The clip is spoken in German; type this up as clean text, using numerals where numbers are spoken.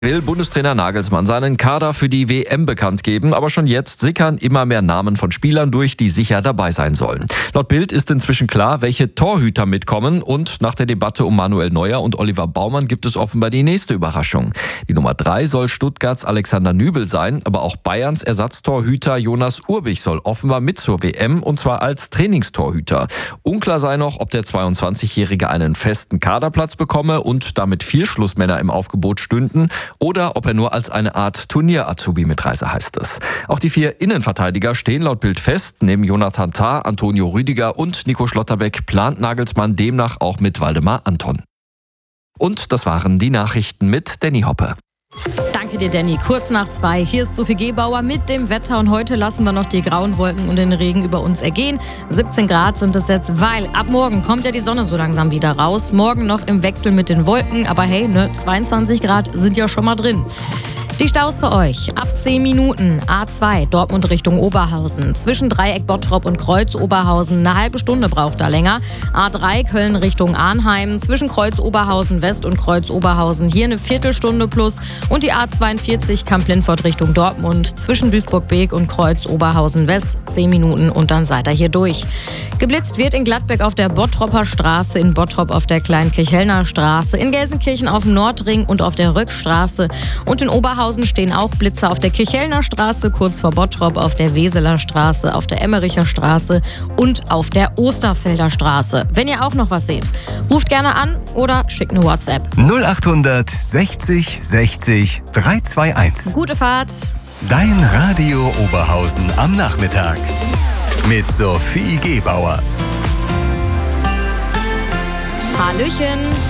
Will Bundestrainer Nagelsmann seinen Kader für die WM bekannt geben, aber schon jetzt sickern immer mehr Namen von Spielern durch, die sicher dabei sein sollen. Laut Bild ist inzwischen klar, welche Torhüter mitkommen, und nach der Debatte um Manuel Neuer und Oliver Baumann gibt es offenbar die nächste Überraschung. Die Nummer 3 soll Stuttgarts Alexander Nübel sein, aber auch Bayerns Ersatztorhüter Jonas Urbich soll offenbar mit zur WM, und zwar als Trainingstorhüter. Unklar sei noch, ob der 22-Jährige einen festen Kaderplatz bekomme und damit 4 Schlussmänner im Aufgebot stünden, oder ob er nur als eine Art Turnier-Azubi mitreise, heißt es. Auch die 4 Innenverteidiger stehen laut Bild fest. Neben Jonathan Tah, Antonio Rüdiger und Nico Schlotterbeck plant Nagelsmann demnach auch mit Waldemar Anton. Und das waren die Nachrichten mit Danny Hoppe. Danke dir, Danny. Kurz nach 2. Hier ist Sophie Gebauer mit dem Wetter, und heute lassen wir noch die grauen Wolken und den Regen über uns ergehen. 17 Grad sind es jetzt, weil ab morgen kommt ja die Sonne so langsam wieder raus. Morgen noch im Wechsel mit den Wolken, aber hey, 22 Grad sind ja schon mal drin. Die Staus für euch. Ab 10 Minuten. A2 Dortmund Richtung Oberhausen. Zwischen Dreieck Bottrop und Kreuz Oberhausen. Eine halbe Stunde braucht da länger. A3 Köln Richtung Arnheim. Zwischen Kreuz Oberhausen West und Kreuz Oberhausen. Hier eine Viertelstunde plus. Und die A42 Kamp-Lindfort Richtung Dortmund. Zwischen Duisburg-Beek und Kreuz Oberhausen West. 10 Minuten und dann seid ihr hier durch. Geblitzt wird in Gladbeck auf der Bottropper Straße, in Bottrop auf der Kleinkirchhellner Straße, in Gelsenkirchen auf dem Nordring und auf der Röckstraße, und in Oberhausen stehen auch Blitzer auf der Kirchhellner Straße, kurz vor Bottrop, auf der Weseler Straße, auf der Emmericher Straße und auf der Osterfelder Straße. Wenn ihr auch noch was seht, ruft gerne an oder schickt eine WhatsApp. 0800 60 60 321. Gute Fahrt. Dein Radio Oberhausen am Nachmittag mit Sophie Gebauer. Hallöchen.